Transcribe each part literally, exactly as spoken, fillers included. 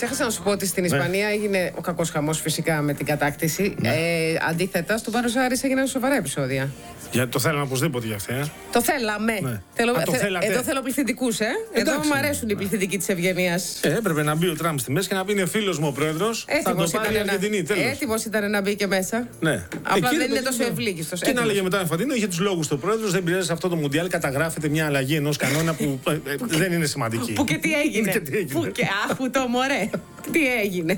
ξέχασα να σου πω ότι στην Ισπανία έγινε ο κακός χαμός φυσικά με την κατάκτηση. Ναι. Ε, αντίθετα, στον Βάρος Άρης έγιναν σοβαρά επεισόδια. Για, το θέλαμε οπωσδήποτε για αυτή, ε. Το θέλαμε. Ναι. Θέλω, Α, το θε, θέλατε. εδώ θέλω πληθυντικούς, ε. Εδώ Εντάξει, μου αρέσουν ναι. οι πληθυντικοί της ευγενίας. Ε, έπρεπε να μπει ο Τραμπ στη μέση και να πει είναι φίλος μου ο πρόεδρος. Θα το πάρει η Αργεντινή, τέλος. Έτοιμος ήταν να μπει και μέσα. Ναι. Απλά Εκεί δεν είναι το τόσο παιδί, ευλίγιστος. Και να έλεγε μετά Infantino, είχε τους λόγους του πρόεδρος, δεν πειράζει, σε αυτό το Μουντιάλ καταγράφεται μια αλλαγή ενός κανόνα που ε, ε, δεν είναι σημαντική. Που και τι έγινε. Και τι έγινε. Που και άχου το μωρέ. Τι έγινε.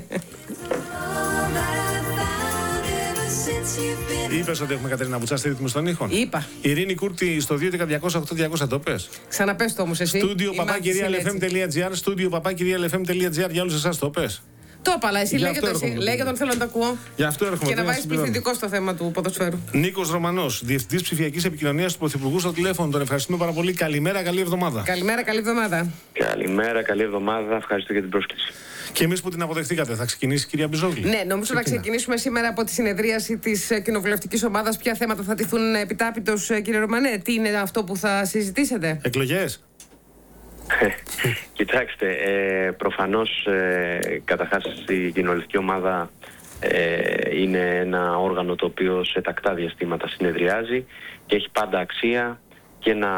Είπες ότι έχουμε Κατερίνα Βουτσά στη ρύθμιση των ήχων. Είπα. Ειρήνη Κούρτη στο δύο διακόσια οκτώ διακόσια το πες. Ξαναπες το όμως εσύ. Στούντιο παπάκυριαλεφm.gr, στούντιο παπάκυριαλεφm.gr, για όλους εσάς το πες. Το είπα, αλλά εσύ Γι' λέγε αυτό το εσύ. έρχομαι. Λέγε τον θέλω να το ακούω. Γι' αυτό έρχομαι. Και να τώρα βάζεις συμπληρώνω. πληθυντικό στο θέμα του ποδοσφαίρου. Νίκος Ρωμανός, Διευθυντής Ψηφιακής Επικοινωνίας του Πρωθυπουργού στο τηλέφωνο. Τον ευχαριστούμε πάρα πολύ. Καλημέρα, καλή εβδομάδα. Καλημέρα, καλή εβδομάδα. Καλημέρα, καλή εβδομάδα. Ευχαριστώ για την πρόσκληση. Και εμείς που την αποδεχτήκατε, θα ξεκινήσει η κυρία Μπιζόγλη. Ναι, νομίζω να ξεκινήσουμε σήμερα από τη συνεδρίαση της κοινοβουλευτικής ομάδας. Ποια θέματα θα τηθούν επιτάπητος, κύριε Ρωμανέ, τι είναι αυτό που θα συζητήσετε? Εκλογές. Κοιτάξτε, ε, προφανώς ε, καταρχάς η κοινοβουλευτική ομάδα ε, είναι ένα όργανο το οποίο σε τακτά διαστήματα συνεδριάζει και έχει πάντα αξία και να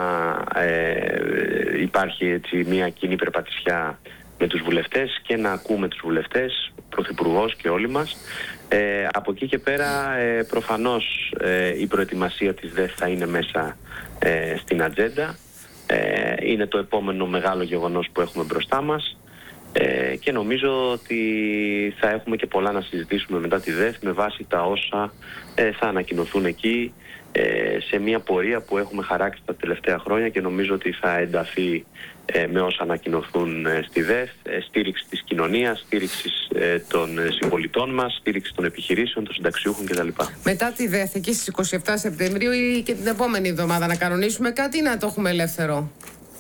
ε, υπάρχει έτσι μια κοινή περπατησιά με τους βουλευτές και να ακούμε τους βουλευτές, Πρωθυπουργός και όλοι μας. Ε, από εκεί και πέρα ε, προφανώς ε, η προετοιμασία της ΔΕΘ θα είναι μέσα ε, στην ατζέντα. Ε, είναι το επόμενο μεγάλο γεγονός που έχουμε μπροστά μας ε, και νομίζω ότι θα έχουμε και πολλά να συζητήσουμε μετά τη ΔΕΘ με βάση τα όσα ε, θα ανακοινωθούν εκεί ε, σε μια πορεία που έχουμε χαράξει τα τελευταία χρόνια και νομίζω ότι θα ενταθεί ε, με όσα ανακοινωθούν ε, στη ΔΕΘ, ε, στήριξη της κοινωνίας, στήριξη ε, των ε, συμπολιτών μας, στήριξη των επιχειρήσεων, των συνταξιούχων κτλ. Μετά τη ΔΕΘ, εκεί στις είκοσι επτά Σεπτεμβρίου ή και την επόμενη εβδομάδα, να κανονίσουμε κάτι ή να το έχουμε ελεύθερο?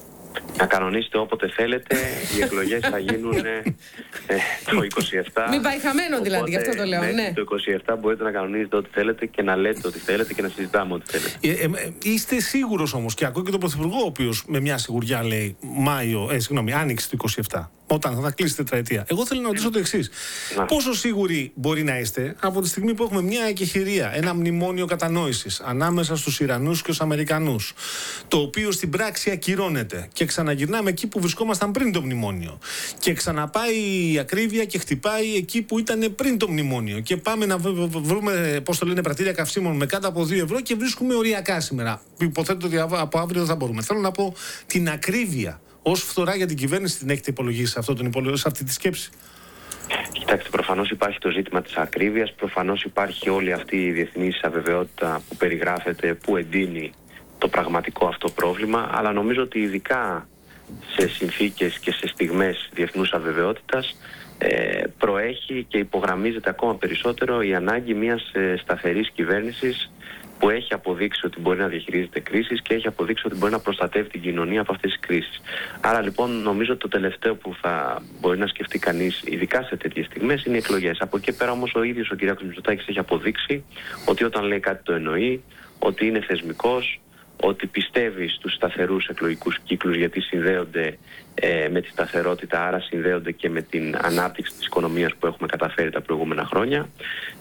Να κανονίσετε όποτε θέλετε, οι εκλογές θα γίνουν ε, ε, το είκοσι επτά. Μην πάει χαμένο δηλαδή, γι' αυτό το λέω, ναι. Το είκοσι επτά μπορείτε να κανονίζετε ό,τι θέλετε και να λέτε ό,τι θέλετε και να συζητάμε ό,τι θέλετε. Ε, ε, ε, είστε σίγουρος όμως, και ακούω και τον Πρωθυπουργό, ο οποίος με μια σιγουριά λέει Μάιο, ε, συγγνώμη, Άνοιξη του είκοσι επτά, όταν θα κλείσει τετραετία. Εγώ θέλω να ρωτήσω το εξής. Πόσο σίγουροι μπορεί να είστε από τη στιγμή που έχουμε μια εκεχηρία, ένα μνημόνιο κατανόησης ανάμεσα στους Ιρανούς και τους Αμερικανούς, το οποίο στην πράξη ακυρώνεται και ξαναγυρνάμε εκεί που βρισκόμασταν πριν το μνημόνιο. Και ξαναπάει η ακρίβεια και χτυπάει εκεί που ήταν πριν το μνημόνιο. Και πάμε να βρούμε, πώς το λένε, πρατήρια καυσίμων με κάτω από δύο ευρώ και βρίσκουμε οριακά σήμερα. Υποθέτω ότι από αύριο δεν θα μπορούμε. Θέλω να πω την ακρίβεια ως φθορά για την κυβέρνηση την έχετε υπολογίσει σε, αυτό τον υπολογ... σε αυτή τη σκέψη? Κοιτάξτε, προφανώς υπάρχει το ζήτημα της ακρίβειας, προφανώς υπάρχει όλη αυτή η διεθνής αβεβαιότητα που περιγράφεται, που εντείνει το πραγματικό αυτό πρόβλημα, αλλά νομίζω ότι ειδικά σε συνθήκες και σε στιγμές διεθνούς αβεβαιότητας ε, προέχει και υπογραμμίζεται ακόμα περισσότερο η ανάγκη μιας ε, σταθερής κυβέρνησης που έχει αποδείξει ότι μπορεί να διαχειρίζεται κρίσεις και έχει αποδείξει ότι μπορεί να προστατεύει την κοινωνία από αυτές τις κρίσεις. Άρα λοιπόν νομίζω ότι το τελευταίο που θα μπορεί να σκεφτεί κανείς, ειδικά σε τέτοιες στιγμές, είναι οι εκλογές. Από εκεί πέρα όμως ο ίδιος ο κ. Μητσοτάκης έχει αποδείξει ότι όταν λέει κάτι το εννοεί, ότι είναι θεσμικός, ότι πιστεύει στους σταθερούς εκλογικούς κύκλους γιατί συνδέονται ε, με τη σταθερότητα, άρα συνδέονται και με την ανάπτυξη της οικονομίας που έχουμε καταφέρει τα προηγούμενα χρόνια.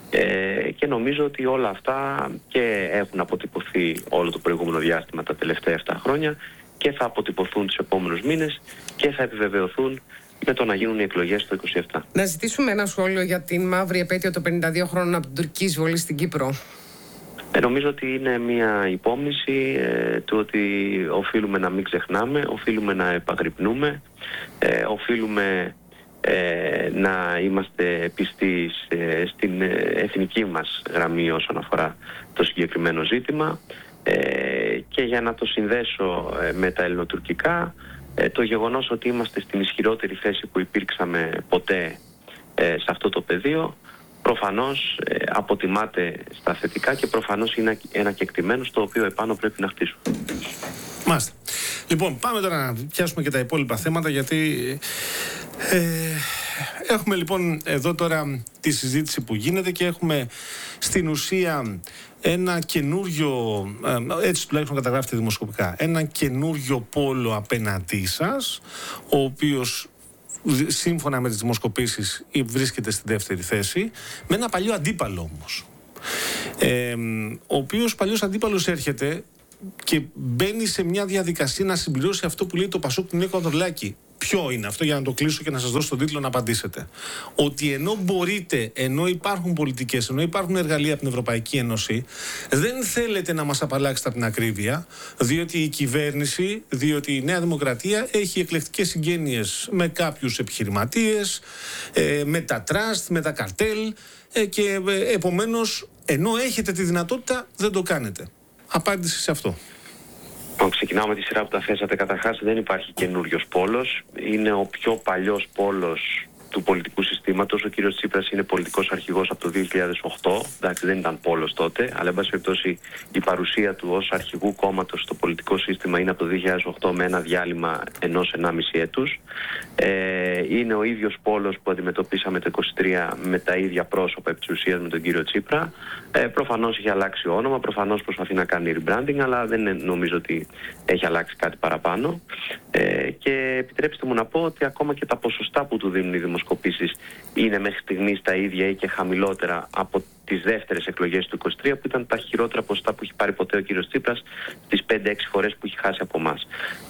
Ε, και νομίζω ότι όλα αυτά και έχουν αποτυπωθεί όλο το προηγούμενο διάστημα τα τελευταία επτά χρόνια και θα αποτυπωθούν τους επόμενους μήνες και θα επιβεβαιωθούν με το να γίνουν οι εκλογές το είκοσι επτά. Να ζητήσουμε ένα σχόλιο για την μαύρη επέτειο των πενήντα δύο χρόνων από την τουρκική εισβολή στην Κύπρο. Ε, νομίζω ότι είναι μια υπόμνηση ε, του ότι οφείλουμε να μην ξεχνάμε, οφείλουμε να επαγρυπνούμε, ε, οφείλουμε ε, να είμαστε πιστοί ε, στην εθνική μας γραμμή όσον αφορά το συγκεκριμένο ζήτημα ε, και για να το συνδέσω ε, με τα ελληνοτουρκικά, ε, το γεγονός ότι είμαστε στην ισχυρότερη θέση που υπήρξαμε ποτέ ε, σε αυτό το πεδίο προφανώς ε, αποτιμάται στα θετικά και προφανώς είναι ένα κεκτημένο στο οποίο επάνω πρέπει να χτίσουμε. Μάλιστα. Λοιπόν, πάμε τώρα να πιάσουμε και τα υπόλοιπα θέματα, γιατί ε, έχουμε λοιπόν εδώ τώρα τη συζήτηση που γίνεται και έχουμε στην ουσία ένα καινούριο, ε, έτσι τουλάχιστον καταγράφεται δημοσκοπικά, ένα καινούριο πόλο απέναντί σας, ο οποίος σύμφωνα με τις δημοσκοπήσεις βρίσκεται στη δεύτερη θέση, με ένα παλιό αντίπαλο όμως. Ε, ο οποίος παλιός αντίπαλος έρχεται και μπαίνει σε μια διαδικασία να συμπληρώσει αυτό που λέει το Πασόκ του Νίκου Ανδρουλάκη. Ποιο είναι αυτό, για να το κλείσω και να σας δώσω τον τίτλο να απαντήσετε. Ότι ενώ μπορείτε, ενώ υπάρχουν πολιτικές, ενώ υπάρχουν εργαλεία από την Ευρωπαϊκή Ένωση, δεν θέλετε να μας απαλλάξετε από την ακρίβεια, διότι η κυβέρνηση, διότι η Νέα Δημοκρατία έχει εκλεκτικές συγγένειες με κάποιους επιχειρηματίες, με τα τραστ, με τα καρτέλ, και επομένως, ενώ έχετε τη δυνατότητα, δεν το κάνετε. Απάντηση σε αυτό. Ξεκινάω με τη σειρά που τα θέσατε. Καταρχάς, δεν υπάρχει καινούριος πόλος. Είναι ο πιο παλιός πόλος του πολιτικού συστήματος. Ο κύριος Τσίπρας είναι πολιτικός αρχηγός από το δύο χιλιάδες οκτώ. Εντάξει, δεν ήταν πόλος τότε, αλλά εν πάση περιπτώσει η παρουσία του ως αρχηγού κόμματος στο πολιτικό σύστημα είναι από το δύο χιλιάδες οκτώ με ένα διάλειμμα ενός ενάμιση έτους. Ε, είναι ο ίδιος πόλος που αντιμετωπίσαμε το είκοσι τρία με τα ίδια πρόσωπα επί της ουσίας με τον κύριο Τσίπρα. Ε, προφανώς έχει αλλάξει όνομα, προφανώς προσπαθεί να κάνει rebranding, αλλά δεν νομίζω ότι έχει αλλάξει κάτι παραπάνω. Ε, και επιτρέψτε μου να πω ότι ακόμα και τα ποσοστά που του δίνουν οι δημοσκοπήσεις είναι μέχρι στιγμής τα ίδια ή και χαμηλότερα από τις δεύτερες εκλογές του είκοσι τρία, που ήταν τα χειρότερα ποσοστά που έχει πάρει ποτέ ο κύριος Τσίπρας τις πέντε έξι φορές που έχει χάσει από εμάς.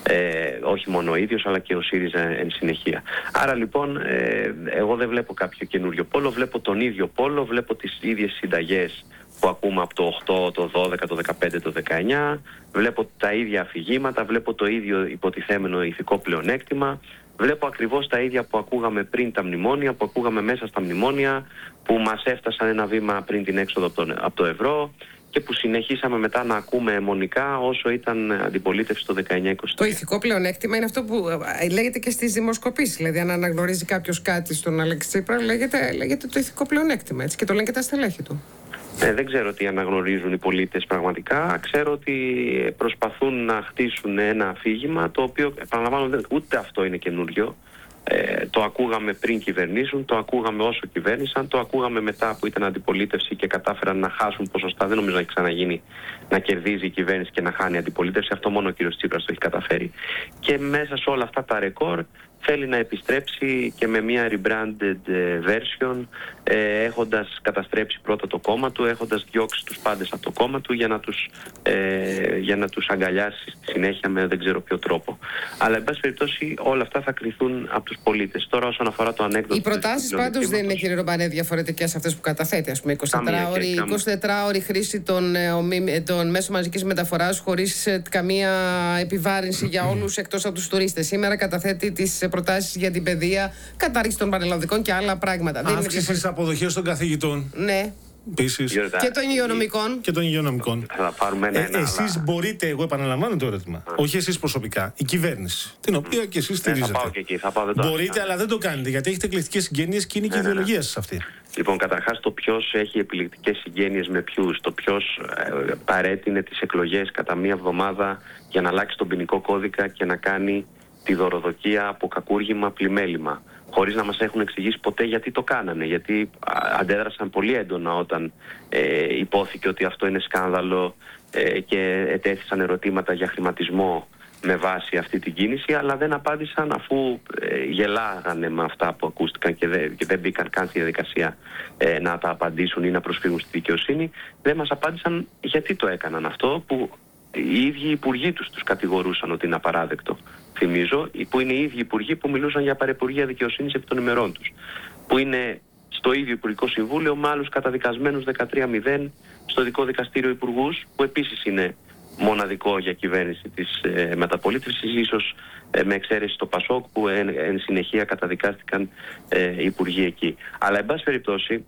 Ε, όχι μόνο ο ίδιος, αλλά και ο ΣΥΡΙΖΑ εν συνεχεία. Άρα λοιπόν, ε, εγώ δεν βλέπω κάποιο καινούριο πόλο, βλέπω τον ίδιο πόλο, βλέπω τις ίδιες συνταγές που ακούμε από το οκτώ, το δώδεκα, το δεκαπέντε, το δεκαεννιά, βλέπω τα ίδια αφηγήματα, βλέπω το ίδιο υποτιθέμενο ηθικό πλεονέκτημα, βλέπω ακριβώς τα ίδια που ακούγαμε πριν τα μνημόνια, που ακούγαμε μέσα στα μνημόνια, που μας έφτασαν ένα βήμα πριν την έξοδο από το, από το ευρώ και που συνεχίσαμε μετά να ακούμε αιμονικά όσο ήταν αντιπολίτευση το δεκαεννιά είκοσι τρία. Το ηθικό πλεονέκτημα είναι αυτό που λέγεται και στις δημοσκοπήσεις. Δηλαδή, αν αναγνωρίζει κάποιος κάτι στον Αλέξη Τσίπρα, λέγεται, λέγεται το ηθικό πλεονέκτημα. Έτσι, και το λένε και τα στελέχη του. Ε, δεν ξέρω τι αναγνωρίζουν οι πολίτες πραγματικά. Ξέρω ότι προσπαθούν να χτίσουν ένα αφήγημα, το οποίο, επαναλαμβάνω, ούτε αυτό είναι καινούριο. Ε, το ακούγαμε πριν κυβερνήσουν, το ακούγαμε όσο κυβέρνησαν, το ακούγαμε μετά που ήταν αντιπολίτευση και κατάφεραν να χάσουν ποσοστά. Δεν νομίζω να έχει ξαναγίνει να κερδίζει η κυβέρνηση και να χάνει αντιπολίτευση. Αυτό μόνο ο κύριος Τσίπρας το έχει καταφέρει. Και μέσα σε όλα αυτά τα ρεκόρ θέλει να επιστρέψει και με μια rebranded version, ε, έχοντας καταστρέψει πρώτα το κόμμα του, έχοντας διώξει τους πάντες από το κόμμα του για να τους, ε, για να τους αγκαλιάσει στη συνέχεια με δεν ξέρω ποιο τρόπο. Αλλά εν πάση περιπτώσει όλα αυτά θα κρυθούν από τους πολίτες. Τώρα όσον αφορά το ανέκδοτο... Οι προτάσεις πάντως δεν είναι, κύριε Ρομπανέ, διαφορετικές αυτές που καταθέτει. Ας πούμε, εικοσιτετράωρη χρήση των, των μέσων μαζικής μεταφοράς χωρίς ε, καμία επιβάρυνση για όλους εκτός από τους τουρίστες. Σήμερα καταθέτει τις προτάσεις για την παιδεία, κατάργηση των πανελλαδικών και άλλα πράγματα. Αύξηση στις αποδοχές των καθηγητών. Ναι. Επίσης. Και των υγειονομικών. Και των υγειονομικών. Θα πάρουμε ένα, ε, εσείς αλλά... μπορείτε, εγώ επαναλαμβάνω το ερώτημα, Α. όχι εσείς προσωπικά, η κυβέρνηση, την οποία και εσείς στηρίζετε. Θα πάω και εκεί, θα πάω, δεν το μπορείτε, άρχισα. αλλά δεν το κάνετε, γιατί έχετε εκλεκτικές συγγένειες και είναι ναι, και η ναι, ιδεολογία ναι. σας αυτή. Λοιπόν, καταρχάς το ποιος έχει επιλεκτικές συγγένειες με ποιους, το ποιος ε, παρέτεινε τις εκλογές κατά μία εβδομάδα για να αλλάξει τον ποινικό κώδικα και να κάνει τη δωροδοκία από κακούργημα πλημέλημα, χωρίς να μας έχουν εξηγήσει ποτέ γιατί το κάνανε, γιατί αντέδρασαν πολύ έντονα όταν ε, υπόθηκε ότι αυτό είναι σκάνδαλο ε, και ετέθησαν ερωτήματα για χρηματισμό με βάση αυτή την κίνηση, αλλά δεν απάντησαν αφού ε, γελάγανε με αυτά που ακούστηκαν και, δε, και δεν μπήκαν καν στη διαδικασία ε, να τα απαντήσουν ή να προσφύγουν στη δικαιοσύνη. Δεν μας απάντησαν γιατί το έκαναν αυτό, που οι ίδιοι υπουργοί τους τους κατηγορούσαν ότι είναι απαράδεκτο. Θυμίζω, που είναι οι ίδιοι υπουργοί που μιλούσαν για παρεπουργία δικαιοσύνης επί των ημερών τους. Που είναι στο ίδιο Υπουργικό Συμβούλιο με άλλους καταδικασμένους δεκατρία μηδέν στο δικό δικαστήριο υπουργούς, που επίσης είναι μοναδικό για κυβέρνηση της ε, μεταπολίτευσης, ίσως ε, με εξαίρεση το Πασόκ, που εν, εν συνεχεία καταδικάστηκαν ε, υπουργοί εκεί. Αλλά εν πάση περιπτώσει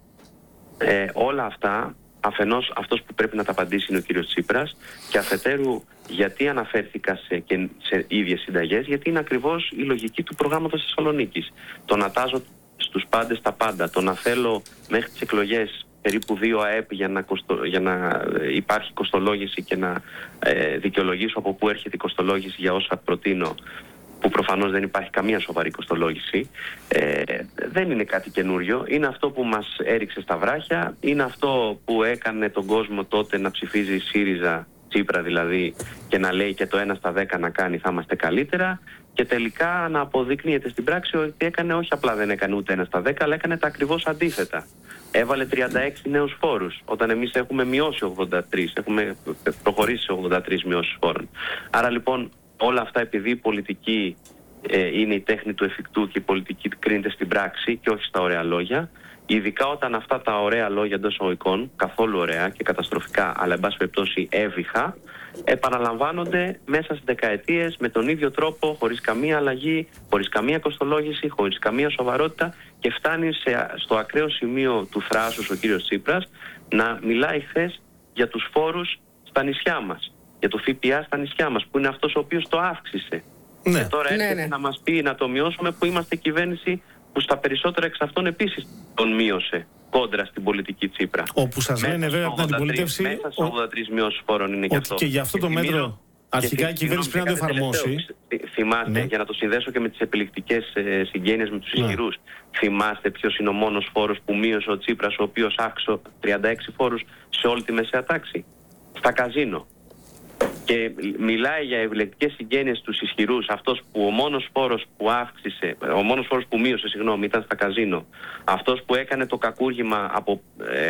ε, όλα αυτά, αφενός αυτός που πρέπει να τα απαντήσει είναι ο κύριος Τσίπρας, και αφετέρου γιατί αναφέρθηκα σε, και σε ίδιες συνταγές, γιατί είναι ακριβώς η λογική του προγράμματος Θεσσαλονίκης. Το να τάζω στους πάντες τα πάντα, το να θέλω μέχρι τις εκλογές περίπου δύο ΑΕΠ για να, κοστο, για να υπάρχει κοστολόγηση και να ε, δικαιολογήσω από πού έρχεται η κοστολόγηση για όσα προτείνω, που προφανώς δεν υπάρχει καμία σοβαρή κοστολόγηση, ε, δεν είναι κάτι καινούριο. Είναι αυτό που μας έριξε στα βράχια, είναι αυτό που έκανε τον κόσμο τότε να ψηφίζει ΣΥΡΙΖΑ, Τσίπρα δηλαδή, και να λέει και το ένα στα δέκα να κάνει θα είμαστε καλύτερα, και τελικά να αποδεικνύεται στην πράξη ότι έκανε, όχι απλά δεν έκανε ούτε ένα στα δέκα, αλλά έκανε τα ακριβώς αντίθετα. Έβαλε τριάντα έξι νέους φόρους, όταν εμείς έχουμε μειώσει ογδόντα τρία, έχουμε προχωρήσει σε ογδόντα τρεις μειώσεις φόρων. Άρα λοιπόν όλα αυτά, επειδή η πολιτική ε, είναι η τέχνη του εφικτού και η πολιτική κρίνεται στην πράξη και όχι στα ωραία λόγια, ειδικά όταν αυτά τα ωραία λόγια εντός εισαγωγικών, καθόλου ωραία και καταστροφικά, αλλά εν πάση περιπτώσει έβυχα, επαναλαμβάνονται μέσα στις δεκαετίες με τον ίδιο τρόπο, χωρίς καμία αλλαγή, χωρίς καμία κοστολόγηση, χωρίς καμία σοβαρότητα, και φτάνει σε, στο ακραίο σημείο του θράσους ο κύριος Τσίπρας να μιλάει χθες για τους φόρους στα νησιά μας, για το ΦΠΑ στα νησιά μας, που είναι αυτός ο οποίος το αύξησε. Ναι. Και τώρα έρχεται ναι, ναι. να μας πει να το μειώσουμε, που είμαστε κυβέρνηση που στα περισσότερα εξ αυτών επίσης τον μείωσε κόντρα στην πολιτική Τσίπρα. Όπου σας λένε βέβαια από την αντιπολίτευση. Μέσα στις ογδόντα τρεις μειώσεις φόρων είναι και αυτό. Και για αυτό το μέτρο αρχικά η κυβέρνηση πρέπει να το εφαρμόσει. Θυμάστε, ναι. για να το συνδέσω και με τις επιλεκτικές ε, συγγένειες με τους ισχυρούς, ναι. θυμάστε ποιος είναι ο μόνος φόρος που μείωσε ο Τσίπρας, ο οποίος άξω τριάντα έξι φόρους σε όλη τη μεσαία τάξη? Στα καζίνο. Και μιλάει για επιλεκτικές συγγένειες στους ισχυρούς, αυτός που ο μόνος φόρος που αύξησε, ο μόνος φόρος που μείωσε, συγγνώμη, ήταν στα καζίνο. Αυτός που έκανε το κακούργημα από,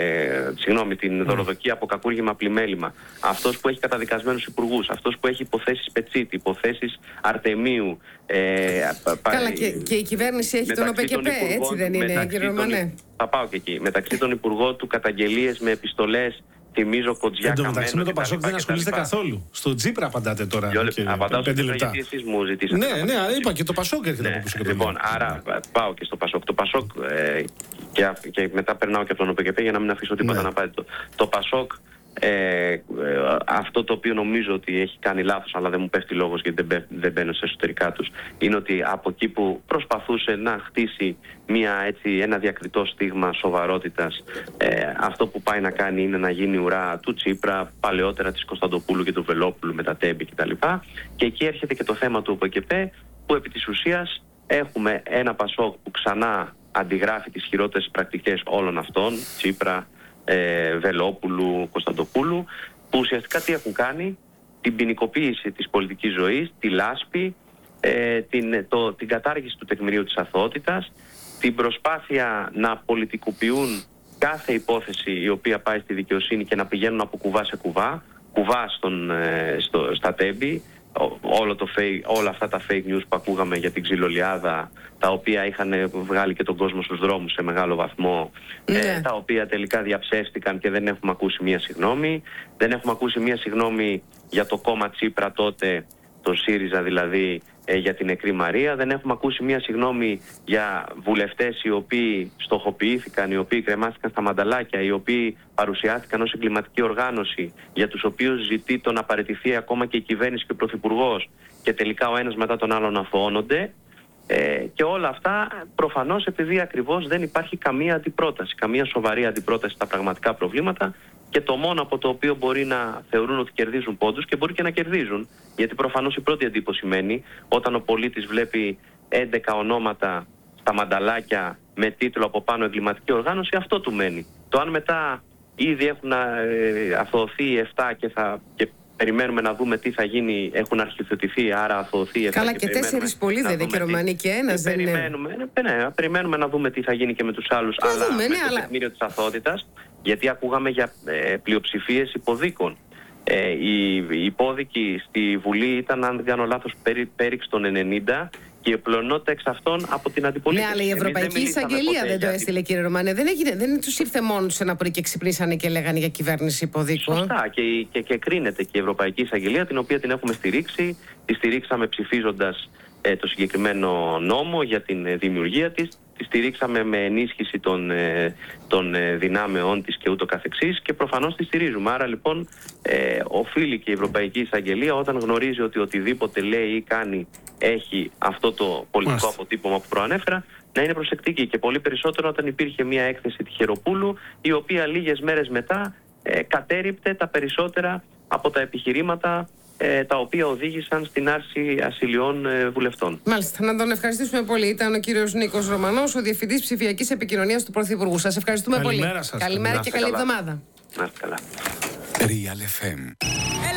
ε, συγγνώμη, την δωροδοκία από κακούργημα πλημέλημα. Αυτός που έχει καταδικασμένους υπουργούς. Αυτός που έχει υποθέσεις Πετσίτη, υποθέσεις Αρτεμίου. Ε, Καλά, και, και η κυβέρνηση έχει τον ΟΠΕΚΕΠΕ, έτσι δεν είναι, κύριε Ρωμανέ? Θα πάω και εκεί. Μεταξύ των υπουργών του καταγγελίες με επιστολές. Θυμίζω Κοντζιά. Εν τω μεταξύ με το Πασόκ δεν ασχολείστε καθόλου. Στο Τσίπρα απαντάτε τώρα. Απαντάω πέντε λεπτά. Γιατί εσείς μου ζητήσατε. Ναι, ναι, αλλά είπα και το Πασόκ έρχεται ναι, από πίσω. Λοιπόν, άρα πάω και στο Πασόκ. Το Πασόκ ε, και, και μετά περνάω και από τον ΟΠΕΚΕΠΕ για να μην αφήσω τίποτα ναι. να πάει. Το, το Πασόκ, ε, ε, αυτό το οποίο νομίζω ότι έχει κάνει λάθος, αλλά δεν μου πέφτει λόγος γιατί δεν, δεν μπαίνω σε εσωτερικά τους, είναι ότι από εκεί που προσπαθούσε να χτίσει μια, έτσι, ένα διακριτό στίγμα σοβαρότητας, ε, αυτό που πάει να κάνει είναι να γίνει ουρά του Τσίπρα, παλαιότερα της Κωνσταντοπούλου και του Βελόπουλου με τα Τέμπη κτλ. Και εκεί έρχεται και το θέμα του ΟΠΕΚΕΠΕ, που επί της ουσίας έχουμε ένα Πασόκ που ξανά αντιγράφει τις χειρότερες πρακτικές όλων αυτών, Τσίπρα, ε, Βελόπουλου, Κωνσταντοπούλου, που ουσιαστικά τι έχουν κάνει? Την ποινικοποίηση της πολιτικής ζωής, τη λάσπη, ε, την, το, την κατάργηση του τεκμηρίου της αθωότητας, την προσπάθεια να πολιτικοποιούν κάθε υπόθεση η οποία πάει στη δικαιοσύνη και να πηγαίνουν από κουβά σε κουβά, κουβά στον, ε, στο, στα Τέμπη, όλο το fake, όλα αυτά τα fake news που ακούγαμε για την ξυλολιάδα, τα οποία είχαν βγάλει και τον κόσμο στους δρόμους σε μεγάλο βαθμό, ναι. ε, τα οποία τελικά διαψεύστηκαν και δεν έχουμε ακούσει μία συγγνώμη. Δεν έχουμε ακούσει μία συγγνώμη για το κόμμα Τσίπρα τότε, το ΣΥΡΙΖΑ δηλαδή, ε, για την νεκρή Μαρία. Δεν έχουμε ακούσει μία συγγνώμη για βουλευτές οι οποίοι στοχοποιήθηκαν, οι οποίοι κρεμάστηκαν στα μανταλάκια, οι οποίοι παρουσιάστηκαν ως εγκληματική οργάνωση, για τους οποίους ζητεί το να παραιτηθεί ακόμα και η κυβέρνηση και ο Πρωθυπουργός, και τελικά ο ένας μετά τον άλλον αθωώνονται. Ε, και όλα αυτά προφανώς επειδή ακριβώς δεν υπάρχει καμία αντιπρόταση, καμία σοβαρή αντιπρόταση στα πραγματικά προβλήματα, και το μόνο από το οποίο μπορεί να θεωρούν ότι κερδίζουν πόντους, και μπορεί και να κερδίζουν, γιατί προφανώς η πρώτη εντύπωση μένει όταν ο πολίτης βλέπει έντεκα ονόματα στα μανταλάκια με τίτλο από πάνω εγκληματική οργάνωση, αυτό του μένει. Το αν μετά ήδη έχουν ε, αθωωωθεί επτά και, θα, και περιμένουμε να δούμε τι θα γίνει, έχουν αρχιθετηθεί, άρα αθωωωθεί επτά. Καλά, και, και τέσσερις πολλοί δεν είναι, και Ρωμανοί και ένας δεν είναι. Περιμένουμε, ναι, περιμένουμε να δούμε τι θα γίνει και με τους άλλους, το αλλά δούμε, με ναι, το αλλά... τεκμήριο της αθωότητας, γιατί ακούγαμε για ε, πλειοψηφίες υποδίκων. Ε, οι, οι υπόδικοι στη Βουλή ήταν, αν δεν κάνω λάθος, περί, πέριξ των ενενήντα, και η πλειονότητα εξ αυτών από την αντιπολίτευση. Ναι, αλλά η Ευρωπαϊκή Εισαγγελία δεν το έστειλε, κύριε Ρωμανέ. Δεν, έγινε, δεν τους ήρθε μόνος σε ένα πρωί και ξυπνήσανε και λέγανε για κυβέρνηση υποδίκων. Σωστά, και, και, και κρίνεται και η Ευρωπαϊκή Εισαγγελία, την οποία την έχουμε στηρίξει. Τη στηρίξαμε ψηφίζοντας ε, το συγκεκριμένο νόμο για την ε, δημιουργία της. Τη στηρίξαμε με ενίσχυση των, ε, των ε, δυνάμεών της και ούτω καθεξής, και προφανώς τη στηρίζουμε. Άρα λοιπόν ε, οφείλει και η Ευρωπαϊκή Εισαγγελία, όταν γνωρίζει ότι οτιδήποτε λέει ή κάνει έχει αυτό το πολιτικό Μάλιστα. αποτύπωμα που προανέφερα, να είναι προσεκτική, και πολύ περισσότερο όταν υπήρχε μια έκθεση Τυχεροπούλου, η οποία λίγες μέρες μετά ε, κατέρριπτε τα περισσότερα από τα επιχειρήματα ε, τα οποία οδήγησαν στην άρση ασυλιών ε, βουλευτών. Μάλιστα. Να τον ευχαριστήσουμε πολύ. Ήταν ο κύριος Νίκος Ρωμανός, ο Διευθυντής Ψηφιακής Επικοινωνίας του Πρωθυπουργού. Σας ευχαριστούμε Καλημέρα πολύ. Σας. Καλημέρα και καλή εβδομάδα. Να είστε καλά. Real εφ εμ. Έλα, πού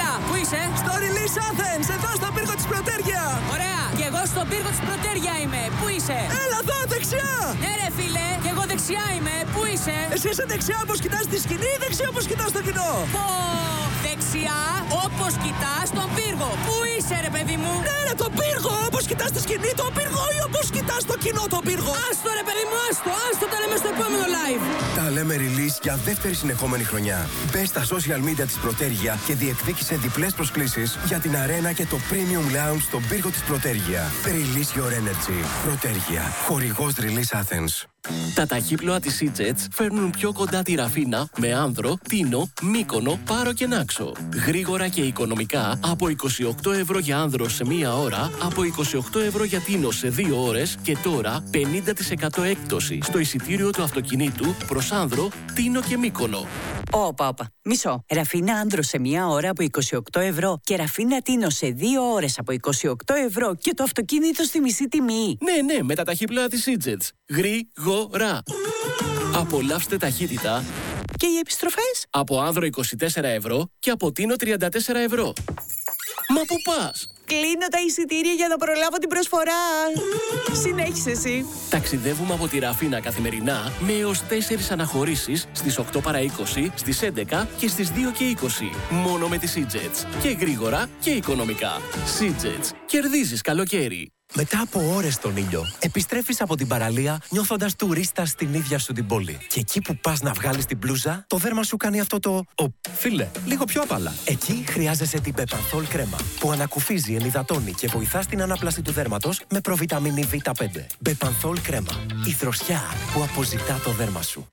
είσαι? Στο Release Athens, εδώ στον πύργο της Πρωτέρια. Ωραία, και εγώ στον πύργο της Πρωτέρια είμαι. Πού είσαι? Έλα εδώ, δεξιά. Ναι ρε φίλε, και εγώ δεξιά είμαι. Πού είσαι? Εσύ είσαι δεξιά όπως κοιτάς τη σκηνή ή δεξιά όπως κοιτάς το κοινό? Πω, δεξιά όπως κοιτάς τον πύργο. Πού είσαι ρε παιδί μου? Ναι ρε, τον πύργο, όπως κοιτάς τη σκηνή τον πύργο ή όπως κοιτάς το κοινό τον πύργο? Άστο ρε παιδί μου, άστο, άστο, τα λέμε στο επόμενο live. Τα λέμε release για δεύτερη συνεχόμενη χρονιά. Μπες στα social media της Πρωτέρια και διεκδίκησε διπλές προσκλήσεις για την αρένα και το Premium Lounge στον πύργο της Πρωτέρια. Release your energy. Πρωτέρια. Χορηγός Release Athens. Τα ταχύπλοα της Sea-Jets φέρνουν πιο κοντά τη Ραφίνα με Άνδρο, Τίνο, Μύκονο, Πάρο και Νάξο. Γρήγορα και οικονομικά από είκοσι οκτώ ευρώ για Άνδρο σε μία ώρα, από είκοσι οκτώ ευρώ για Τίνο σε δύο ώρες και τώρα πενήντα τοις εκατό έκπτωση στο εισιτήριο του αυτοκινήτου προς Άνδρο, Τίνο και Μύκονο. Όπα, όπα. Μισό. Ραφίνα Άνδρο σε μία ώρα από είκοσι οκτώ ευρώ και Ραφίνα Τίνο σε δύο ώρες από είκοσι οκτώ ευρώ και το αυτοκίνητο στη μισή τιμή. Ναι, ναι, με τα ταχύπλοα της Sea-Jets. Γρήγορα. Απολαύστε ταχύτητα. Και οι επιστροφές? Από Άνδρο είκοσι τέσσερα ευρώ και από Τίνο τριάντα τέσσερα ευρώ. Μα πού πας? Κλείνω τα εισιτήρια για να προλάβω την προσφορά. Συνέχισε εσύ. Ταξιδεύουμε από τη Ραφίνα καθημερινά με έως τέσσερις αναχωρήσεις στις οκτώ παρά είκοσι, στις έντεκα και στις δύο και είκοσι. Μόνο με τη Sea-Jets. Και γρήγορα και οικονομικά. Sea-Jets. Κερδίζεις καλοκαίρι. Μετά από ώρες στον ήλιο, επιστρέφεις από την παραλία νιώθοντας τουρίστα στην ίδια σου την πόλη. Και εκεί που πας να βγάλεις την μπλούζα, το δέρμα σου κάνει αυτό το «Ω, φίλε, λίγο πιο απαλά». Εκεί χρειάζεσαι την Bepanthol κρέμα, που ανακουφίζει, ενυδατώνει και βοηθά στην ανάπλαση του δέρματος με προβιταμίνη βι πέντε. Bepanthol κρέμα, η δροσιά που αποζητά το δέρμα σου.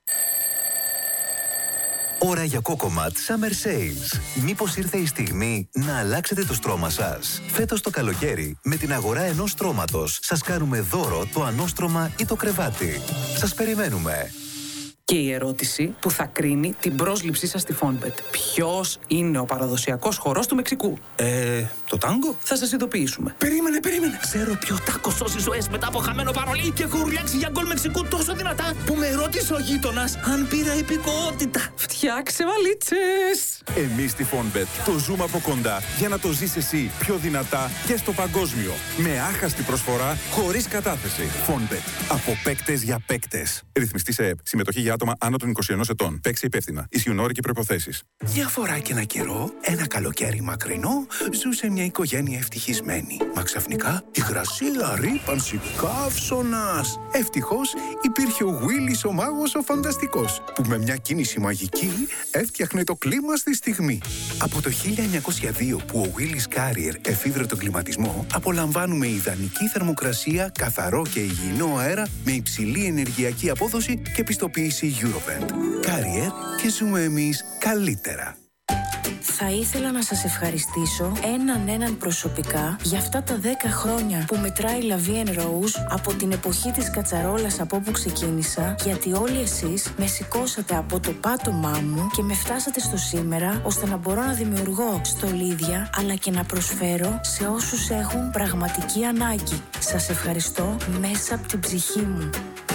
Ώρα για Cocomat Summer Sales. Μήπως ήρθε η στιγμή να αλλάξετε το στρώμα σας? Φέτος το καλοκαίρι, με την αγορά ενός στρώματος, σας κάνουμε δώρο το ανώστρωμα ή το κρεβάτι. Σας περιμένουμε. Και η ερώτηση που θα κρίνει την πρόσληψή σας στη Fonbet. Ποιος είναι ο παραδοσιακός χορός του Μεξικού? Ε, το τάγκο? Θα σας ειδοποιήσουμε. Περίμενε, περίμενε. Ξέρω ποιο τάκο σώσει ζωές μετά από χαμένο παρολί και έχω ουρλιάξει για γκολ Μεξικού τόσο δυνατά που με ρώτησε ο γείτονας αν πήρα υπηκότητα. Φτιάξε βαλίτσες. Εμείς στη Fonbet το ζούμε από κοντά για να το ζεις εσύ πιο δυνατά και στο παγκόσμιο. Με άχαστη προσφορά, χωρίς κατάθεση. Fonbet. Από παίκτες για παίκτες. Ρυθμιστή σε ΕΠ. Συμμετοχή για άτομα άνω των είκοσι ενός ετών. Παίξε υπεύθυνα. Ισχύουν όροι και προϋποθέσεις. Μια φορά και ένα καιρό, ένα καλοκαίρι μακρινό, ζούσε μια οικογένεια ευτυχισμένη. Μα ξαφνικά υγρασία, ρύπανση, καύσωνας. Ευτυχώς υπήρχε ο Willis ο μάγος ο φανταστικός, που με μια κίνηση μαγική έφτιαχνε το κλίμα στη στιγμή. Από το χίλια εννιακόσια δύο που ο Willis Carrier εφήβρε τον κλιματισμό, απολαμβάνουμε ιδανική θερμοκρασία, καθαρό και υγιεινό αέρα με υψηλή ενεργειακή απόδοση και πιστοποίηση Eurovent. Carrier, και ζούμε εμείς καλύτερα. Θα ήθελα να σας ευχαριστήσω έναν έναν προσωπικά για αυτά τα δέκα χρόνια που μετράει La Vie en Rose από την εποχή της κατσαρόλας από όπου ξεκίνησα, γιατί όλοι εσείς με σηκώσατε από το πάτωμά μου και με φτάσατε στο σήμερα, ώστε να μπορώ να δημιουργώ στολίδια αλλά και να προσφέρω σε όσους έχουν πραγματική ανάγκη. Σας ευχαριστώ μέσα από την ψυχή μου.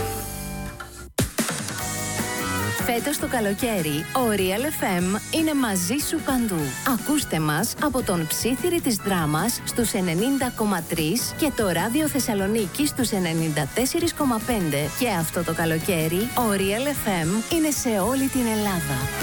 Φέτος το καλοκαίρι, ο Real εφ εμ είναι μαζί σου παντού. Ακούστε μας από τον Ψήθυρη της Δράμας στους ενενήντα κόμμα τρία και το Ράδιο Θεσσαλονίκη στους ενενήντα τέσσερα κόμμα πέντε. Και αυτό το καλοκαίρι, ο Real εφ εμ είναι σε όλη την Ελλάδα.